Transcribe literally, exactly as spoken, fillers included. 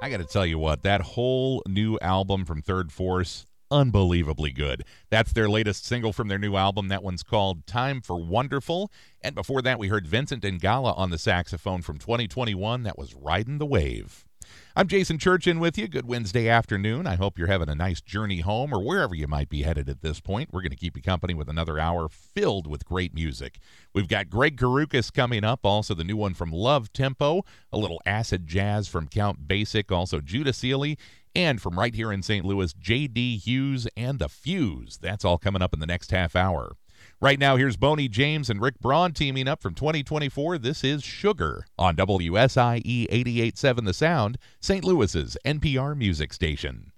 I got to tell you what, that whole new album from Third Force, unbelievably good. That's their latest single from their new album. That one's called Time for Wonderful. And before that, we heard Vincent Ingala on the saxophone from twenty twenty-one. That was Riding the Wave. I'm Jason Churchin with you. Good Wednesday afternoon. I hope you're having a nice journey home or wherever you might be headed at this point. We're going to keep you company with another hour filled with great music. We've got Greg Karukas coming up, also the new one from Love Tempo, a little acid jazz from Count Basic, also Judah Sealy, and from right here in Saint Louis, J D Hughes and The Fuse. That's all coming up in the next half hour. Right now, here's Boney James and Rick Braun teaming up from twenty twenty-four. This is Sugar on W S I E eighty-eight point seven The Sound, Saint Louis's N P R music station.